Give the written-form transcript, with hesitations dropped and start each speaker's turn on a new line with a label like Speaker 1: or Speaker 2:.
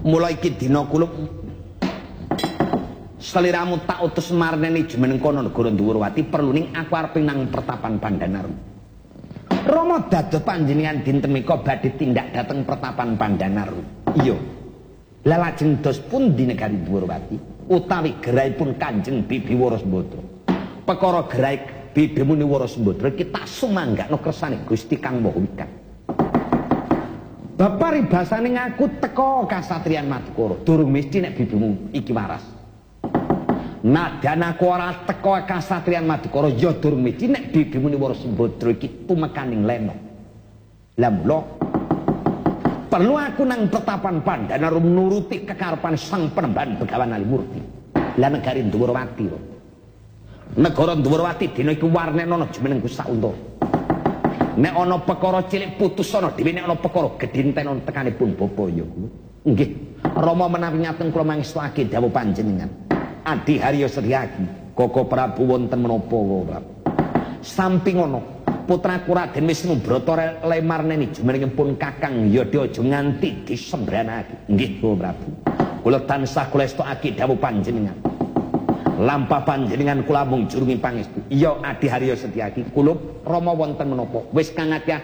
Speaker 1: Mula iki dina kula seliramu tak utus marneni jumeneng kono negara Ndhuwurwati perlu ning aku arep nang pertapan Pandanaru. Rama dados panjenengan dinten menika badhe tindak dhateng pertapan Pandanaru. Iya. Lah lajeng dos pundi negari Ndhuwurwati utawi gerahipun Kanjeng Bibi Warasmbadra. Perkara gerah Bibi Muni Warasmbadra iki tak sumanggakno kersane Gusti Kang Maha Wikan. Baparibasane ngaku teka kasatriyan Madukara durung mesti nek bibimu iki waras. Nadan aku ora teka kasatriyan Madukara ya durung mesti nek bibimu ni Warasmbadra iki tumekaning lena. Lah mula perlu aku nang pertapan Pandanaru nuruti kekarepan Sang Penemban Begawan Alimurti. Lah negari Ndhuwurwati lho. Negara Ndhuwurwati dina iku warnena ana jumeneng Kusauntara. Nek ana perkara cilik putus ana dhewe, nek ana perkara gedhe enten tekanipun bapa ya kula. Nggih, Rama menawi ngaten kula mangestake dawuh panjenengan. Adi Harya Setyaki, Koko Prabu wonten menapa Prabu? Samping ana putraku Raden Wisnu Brata lemarneni jumenengipun Kakang Yada aja nganti disembranake. Nggih, Prabu. Kula tansah kula estokake dawuh panjenengan. Lampah panjenengan kula mung jurungi pangestu. Iya Adi Harya Setyaki, kula Rama wonten menapa? Wis kang ati